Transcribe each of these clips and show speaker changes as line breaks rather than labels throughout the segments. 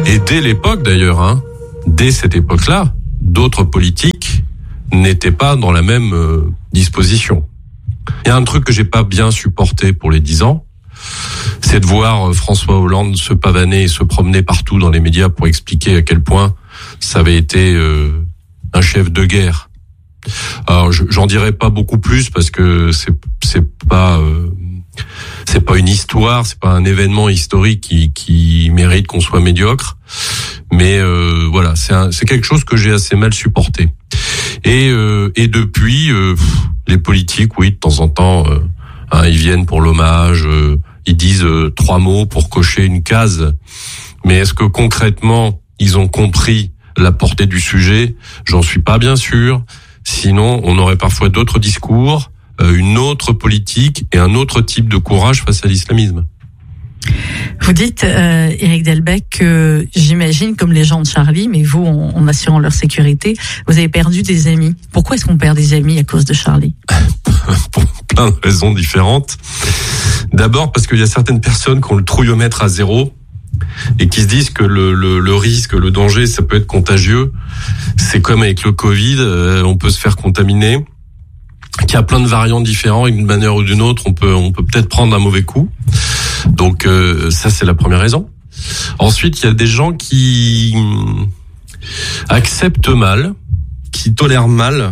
Et dès l'époque d'ailleurs, dès cette époque-là, d'autres politiques n'étaient pas dans la même disposition. Il y a un truc que j'ai pas bien supporté pour les 10 ans, c'est de voir François Hollande se pavaner et se promener partout dans les médias pour expliquer à quel point ça avait été un chef de guerre. Alors j'en dirai pas beaucoup plus parce que c'est pas une histoire, c'est pas un événement historique qui mérite qu'on soit médiocre. Mais voilà, c'est quelque chose que j'ai assez mal supporté. Et depuis, les politiques, oui, de temps en temps, ils viennent pour l'hommage, ils disent 3 mots pour cocher une case. Mais est-ce que concrètement, ils ont compris la portée du sujet? J'en suis pas bien sûr. Sinon, on aurait parfois d'autres discours, une autre politique et un autre type de courage face à l'islamisme.
Vous dites, Éric Delbecq, que j'imagine, comme les gens de Charlie, mais vous, en assurant leur sécurité, vous avez perdu des amis. Pourquoi est-ce qu'on perd des amis à cause de Charlie?
Pour plein de raisons différentes. D'abord parce qu'il y a certaines personnes qui ont le trouillomètre à 0 et qui se disent que le risque, le danger, ça peut être contagieux. C'est comme avec le Covid, on peut se faire contaminer. Qu'il y a plein de variants différents et d'une manière ou d'une autre, on peut peut-être prendre un mauvais coup. Donc ça, c'est la première raison. Ensuite, il y a des gens qui acceptent mal, qui tolèrent mal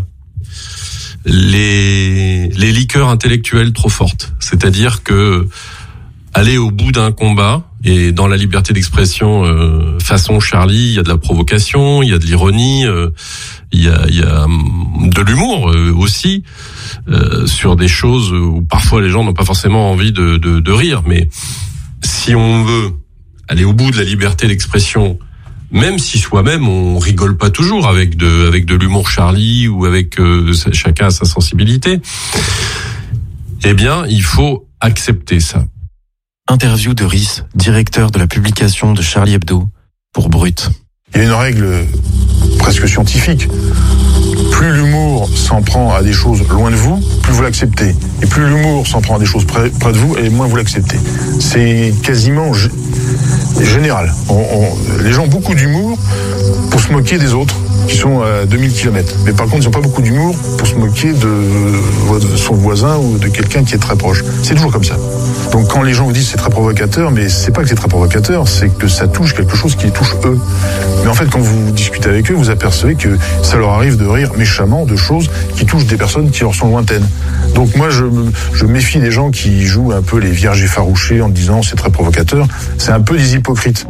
les liqueurs intellectuelles trop fortes. C'est-à-dire que aller au bout d'un combat, et dans la liberté d'expression façon Charlie, il y a de la provocation, il y a de l'ironie, il y a de l'humour aussi, sur des choses où parfois les gens n'ont pas forcément envie de rire. Mais si on veut aller au bout de la liberté d'expression, même si soi-même on rigole pas toujours avec de l'humour Charlie ou avec chacun a sa sensibilité, eh bien il faut accepter ça.
Interview de Riss, directeur de la publication de Charlie Hebdo, pour Brut.
Il y a une règle presque scientifique. Plus l'humour s'en prend à des choses loin de vous, plus vous l'acceptez. Et plus l'humour s'en prend à des choses près de vous, et moins vous l'acceptez. C'est quasiment général. Les gens ont beaucoup d'humour pour se moquer des autres qui sont à 2000 km. Mais par contre, ils n'ont pas beaucoup d'humour pour se moquer de son voisin ou de quelqu'un qui est très proche. C'est toujours comme ça. Donc quand les gens vous disent c'est très provocateur, mais c'est pas que c'est très provocateur, c'est que ça touche quelque chose qui les touche eux. Mais en fait, quand vous discutez avec eux, vous apercevez que ça leur arrive de rire méchamment de choses qui touchent des personnes qui leur sont lointaines. Donc moi, je méfie des gens qui jouent un peu les vierges effarouchées en disant c'est très provocateur. C'est un peu des hypocrites.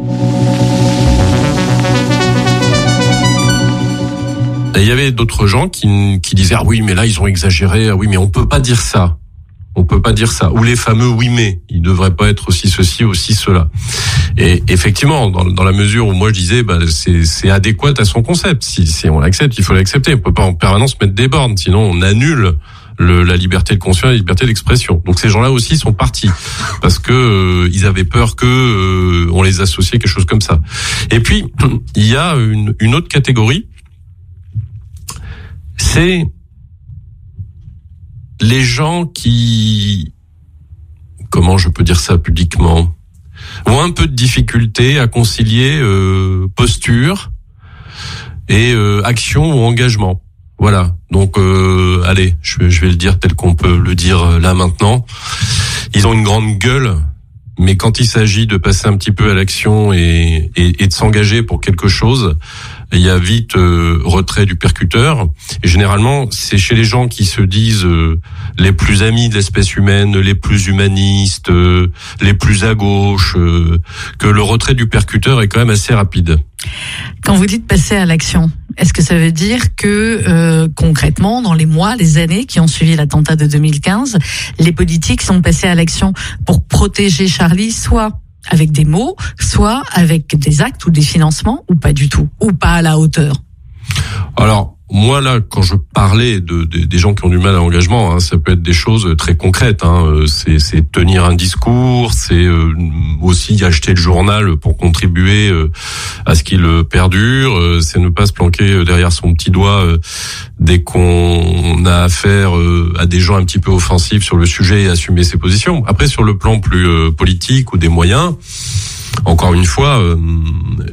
Et il y avait d'autres gens qui disaient ah oui mais là ils ont exagéré, ah oui mais on peut pas dire ça. On peut pas dire ça. Ou les fameux oui mais, il devrait pas être aussi ceci, aussi cela. Et effectivement, dans la mesure où moi je disais, c'est adéquat à son concept. Si on l'accepte, il faut l'accepter. On peut pas en permanence mettre des bornes, sinon on annule la liberté de conscience et la liberté d'expression. Donc ces gens-là aussi sont partis parce que ils avaient peur que on les associait quelque chose comme ça. Et puis il y a une autre catégorie, c'est les gens qui, comment je peux dire ça publiquement, ont un peu de difficulté à concilier posture et action ou engagement. Voilà. Donc allez, je vais le dire tel qu'on peut le dire là maintenant. Ils ont une grande gueule, mais quand il s'agit de passer un petit peu à l'action et de s'engager pour quelque chose, il y a vite retrait du percuteur. Et généralement, c'est chez les gens qui se disent les plus amis de l'espèce humaine, les plus humanistes, les plus à gauche, que le retrait du percuteur est quand même assez rapide.
Quand vous dites passer à l'action, est-ce que ça veut dire que concrètement, dans les mois, les années qui ont suivi l'attentat de 2015, les politiques sont passés à l'action pour protéger Charlie, soit avec des mots, soit avec des actes ou des financements, ou pas du tout, ou pas à la hauteur?
Alors, moi là, quand je parlais des gens qui ont du mal à l'engagement, ça peut être des choses très concrètes. C'est tenir un discours, c'est aussi acheter le journal pour contribuer à ce qu'il perdure, c'est ne pas se planquer derrière son petit doigt dès qu'on a affaire à des gens un petit peu offensifs sur le sujet et assumer ses positions. Après, sur le plan plus politique ou des moyens, encore une fois,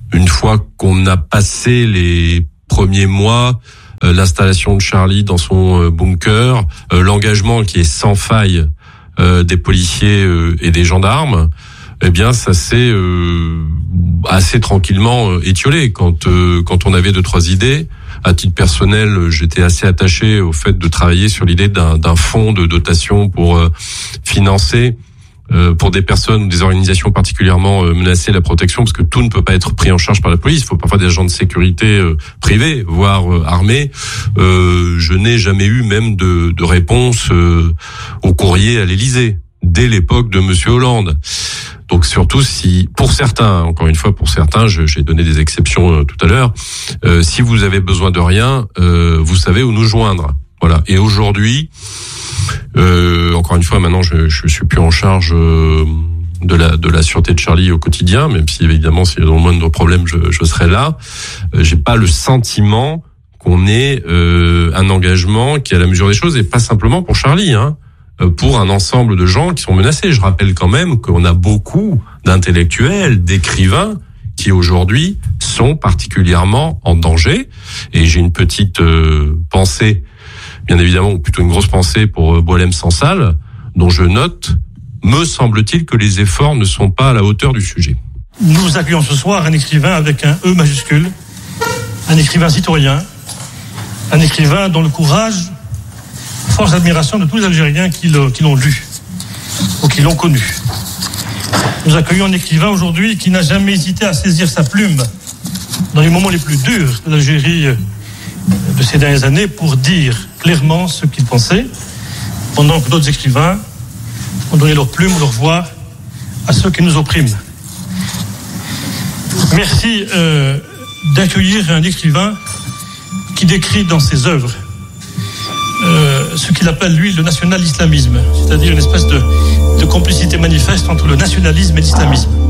une fois qu'on a passé les premiers mois, l'installation de Charlie dans son bunker, l'engagement qui est sans faille des policiers et des gendarmes, eh bien ça s'est assez tranquillement étiolé quand on avait 2-3 idées. À titre personnel, j'étais assez attaché au fait de travailler sur l'idée d'un fonds de dotation pour financer pour des personnes ou des organisations particulièrement menacées la protection, parce que tout ne peut pas être pris en charge par la police. Il faut parfois des agents de sécurité privés, voire armés. Je n'ai jamais eu même de réponse au courrier à l'Élysée dès l'époque de Monsieur Hollande. Donc surtout si, pour certains, encore une fois pour certains, j'ai donné des exceptions tout à l'heure, si vous avez besoin de rien, vous savez où nous joindre. Voilà. Et aujourd'hui, encore une fois, maintenant je suis plus en charge de la sûreté de Charlie au quotidien, même si évidemment s'il y a le moindre problème, je serai là. J'ai pas le sentiment qu'on ait un engagement qui est à la mesure des choses, et pas simplement pour Charlie, pour un ensemble de gens qui sont menacés. Je rappelle quand même qu'on a beaucoup d'intellectuels, d'écrivains qui aujourd'hui sont particulièrement en danger. Et j'ai une petite pensée, bien évidemment, ou plutôt une grosse pensée pour Boualem Sansal, dont je note, me semble-t-il, que les efforts ne sont pas à la hauteur du sujet.
Nous accueillons ce soir un écrivain avec un E majuscule, un écrivain citoyen, un écrivain dont le courage force l'admiration de tous les Algériens qui l'ont lu ou qui l'ont connu. Nous accueillons un écrivain aujourd'hui qui n'a jamais hésité à saisir sa plume dans les moments les plus durs de l'Algérie de ces dernières années pour dire clairement ce qu'il pensait, pendant que d'autres écrivains ont donné leur plume ou leur voix à ceux qui nous oppriment. Merci d'accueillir un écrivain qui décrit dans ses œuvres ce qu'il appelle, lui, le national-islamisme, c'est-à-dire une espèce de complicité manifeste entre le nationalisme et l'islamisme.